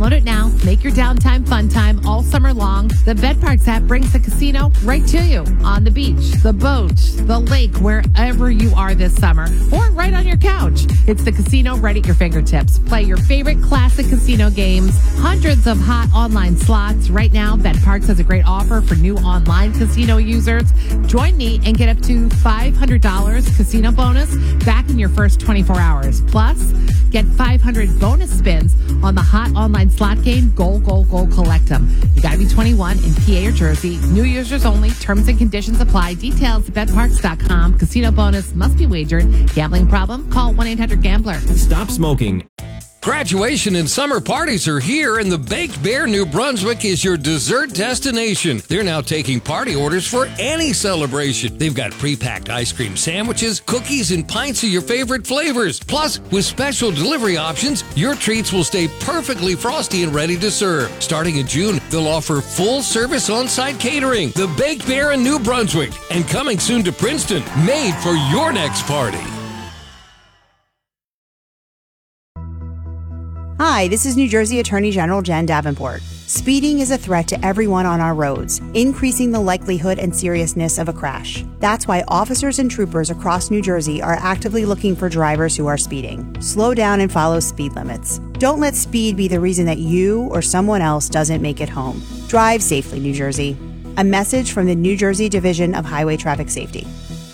Download it now. Make your downtime fun time all summer long. The BedParks app brings the casino right to you. On the beach, the boat, the lake, wherever you are this summer, or right on your couch. It's the casino right at your fingertips. Play your favorite classic casino games. Hundreds of hot online slots. Right now, BedParks has a great offer for new online casino users. Join me and get up to $500 casino bonus back in your first 24 hours. Plus, get 500 bonus spins on the hot online slot game Goal, Goal, Goal Collect 'em. You gotta be 21 in PA or Jersey. New users only. Terms and conditions apply. Details at bedparks.com. Casino bonus must be wagered. Gambling problem? Call 1-800-GAMBLER. Stop smoking. Graduation and summer parties are here, and the Baked Bear New Brunswick is your dessert destination. They're now taking party orders for any celebration. They've got pre-packed ice cream sandwiches, cookies, and pints of your favorite flavors. Plus, with special delivery options, your treats will stay perfectly frosty and ready to serve. Starting in June, they'll offer full-service on-site catering. The Baked Bear in New Brunswick, and coming soon to Princeton, made for your next party. Hi, this is New Jersey Attorney General Jen Davenport. Speeding is a threat to everyone on our roads, increasing the likelihood and seriousness of a crash. That's why officers and troopers across New Jersey are actively looking for drivers who are speeding. Slow down and follow speed limits. Don't let speed be the reason that you or someone else doesn't make it home. Drive safely, New Jersey. A message from the New Jersey Division of Highway Traffic Safety.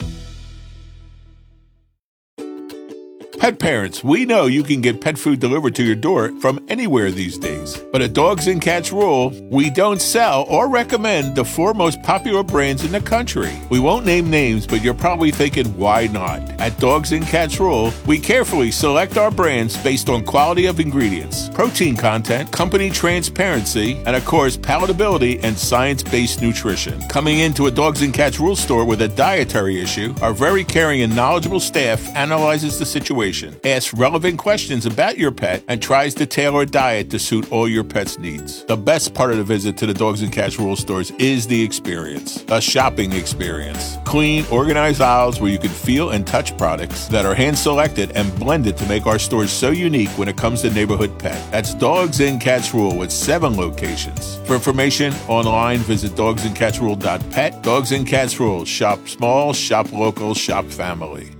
Pet parents, we know you can get pet food delivered to your door from anywhere these days. But at Dogs and Cats Rule, we don't sell or recommend the 4 most popular brands in the country. We won't name names, but you're probably thinking, why not? At Dogs and Cats Rule, we carefully select our brands based on quality of ingredients, protein content, company transparency, and of course, palatability and science-based nutrition. Coming into a Dogs and Cats Rule store with a dietary issue, our very caring and knowledgeable staff analyzes the situation, asks relevant questions about your pet, and tries to tailor a diet to suit all your pet's needs. The best part of the visit to the Dogs and Cats Rule stores is the experience, a shopping experience. Clean, organized aisles where you can feel and touch products that are hand-selected and blended to make our stores so unique when it comes to neighborhood pet. That's Dogs and Cats Rule with 7 locations. For information online, visit dogsandcatsrule.pet. Dogs and Cats Rule. Shop small, shop local, shop family.